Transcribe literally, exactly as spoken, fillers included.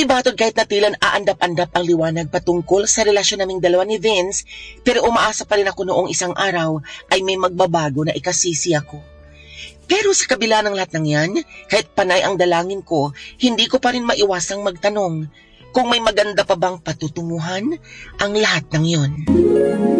Batod kahit natilan aandap-andap ang liwanag patungkol sa relasyon naming dalawa ni Vince, pero umaasa pa rin ako noong isang araw ay may magbabago na ikasisi ako. Pero sa kabila ng lahat ng yan, kahit panay ang dalangin ko, hindi ko pa rin maiwasang magtanong kung may maganda pa bang patutunguhan ang lahat ng yon.